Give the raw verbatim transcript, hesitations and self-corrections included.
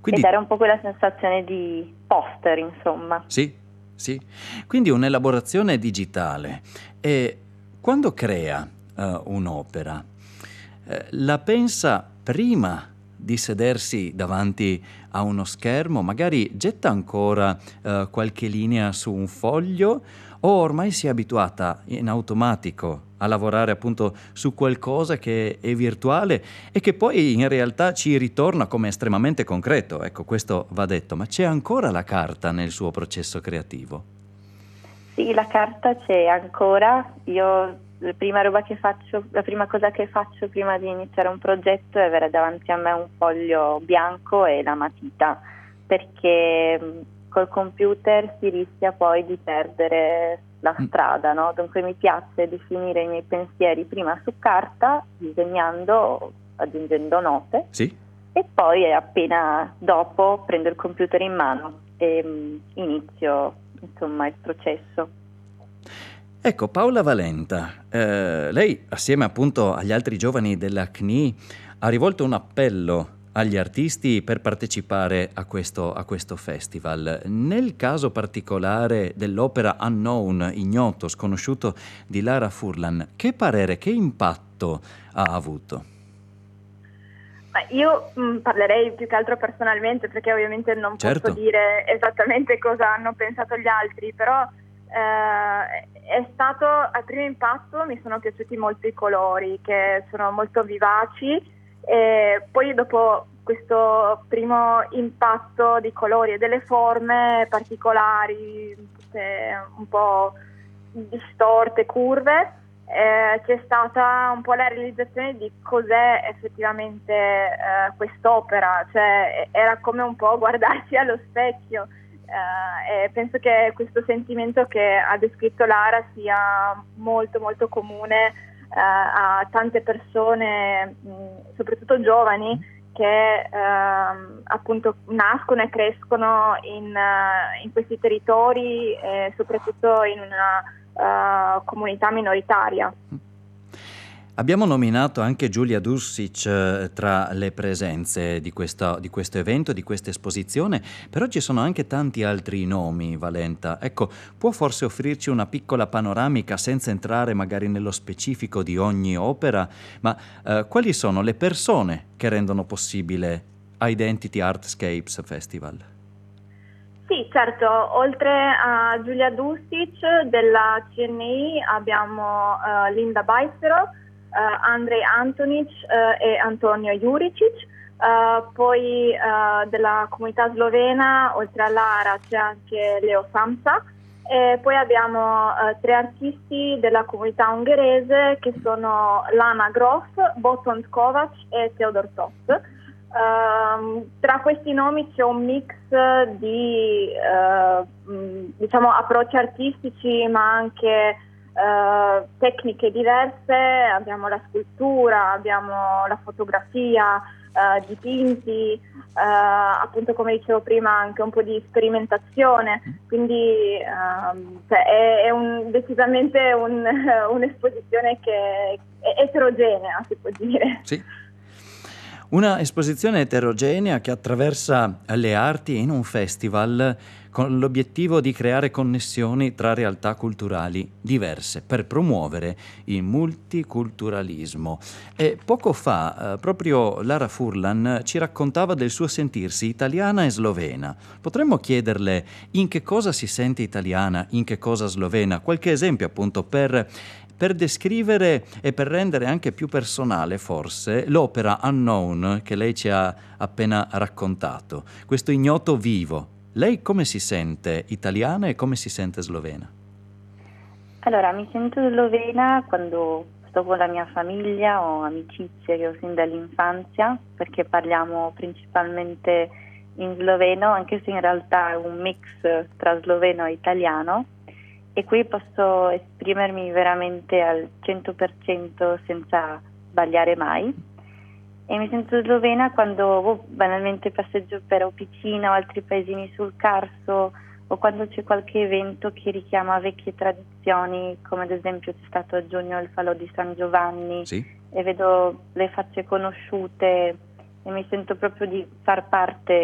e Quindi dare un po' quella sensazione di poster, insomma. sì, sì. Quindi un'elaborazione digitale. E quando crea eh, un'opera, eh, la pensa prima di sedersi davanti a uno schermo, magari getta ancora eh, qualche linea su un foglio o ormai si è abituata in automatico a lavorare appunto su qualcosa che è virtuale e che poi in realtà ci ritorna come estremamente concreto, ecco, questo va detto, ma c'è ancora la carta nel suo processo creativo? Sì, la carta c'è ancora. Io la prima roba che faccio, la prima cosa che faccio prima di iniziare un progetto è avere davanti a me un foglio bianco e la matita, perché mh, col computer si rischia poi di perdere la Mm, strada, no? Dunque mi piace definire i miei pensieri prima su carta, disegnando, aggiungendo note, sì? e poi appena dopo prendo il computer in mano e mh, inizio insomma il processo. Ecco, Paola Valenta, eh, lei assieme appunto agli altri giovani della C N I ha rivolto un appello agli artisti per partecipare a questo, a questo festival. Nel caso particolare dell'opera Unknown, ignoto, sconosciuto di Lara Furlan, che parere, che impatto ha avuto? Ma io mh, parlerei più che altro personalmente, perché ovviamente non posso Certo. dire esattamente cosa hanno pensato gli altri, però eh, è stato al primo impatto, mi sono piaciuti molto i colori, che sono molto vivaci, e poi dopo questo primo impatto di colori e delle forme particolari, tutte un po' distorte, curve, eh, c'è stata un po' la realizzazione di cos'è effettivamente eh, quest'opera, cioè era come un po' guardarsi allo specchio, eh, e penso che questo sentimento che ha descritto Lara sia molto molto comune eh, a tante persone, mh, soprattutto giovani, che ehm, appunto nascono e crescono in, eh, in questi territori e soprattutto in una Uh, comunità minoritaria. Abbiamo nominato anche Giulia Dusic eh, tra le presenze di, questa, di questo evento, di questa esposizione, però ci sono anche tanti altri nomi, Valenta. Ecco, può forse offrirci una piccola panoramica senza entrare magari nello specifico di ogni opera, ma eh, quali sono le persone che rendono possibile Identity Artscapes Festival? Sì, certo, oltre a Giulia Dusic della C N I abbiamo uh, Linda Bajsero, uh, Andrej Antonic uh, e Antonio Juricic, uh, poi uh, della comunità slovena, oltre a Lara c'è anche Leo Samsa, e poi abbiamo uh, tre artisti della comunità ungherese che sono Lana Groff, Boton Kovac e Theodor Toth. Uh, tra questi nomi c'è un mix di uh, diciamo approcci artistici, ma anche uh, tecniche diverse. Abbiamo la scultura, abbiamo la fotografia, uh, dipinti, uh, appunto come dicevo prima anche un po' di sperimentazione, quindi uh, cioè è, è un, decisamente un, un'esposizione che è eterogenea, si può dire. Sì. Una esposizione eterogenea che attraversa le arti in un festival con l'obiettivo di creare connessioni tra realtà culturali diverse per promuovere il multiculturalismo. E poco fa eh, proprio Lara Furlan ci raccontava del suo sentirsi italiana e slovena. Potremmo chiederle in che cosa si sente italiana, in che cosa slovena, qualche esempio appunto per per descrivere e per rendere anche più personale, forse, l'opera Unknown che lei ci ha appena raccontato, questo ignoto vivo. Lei come si sente italiana e come si sente slovena? Allora, mi sento slovena quando sto con la mia famiglia, ho amicizie che ho sin dall'infanzia, perché parliamo principalmente in sloveno, anche se in realtà è un mix tra sloveno e italiano. E qui posso esprimermi veramente al cento per cento senza sbagliare mai. E mi sento slovena quando oh, banalmente passeggio per Opicina o altri paesini sul Carso, o quando c'è qualche evento che richiama vecchie tradizioni, come ad esempio c'è stato a giugno il Falò di San Giovanni, Sì? e vedo le facce conosciute e mi sento proprio di far parte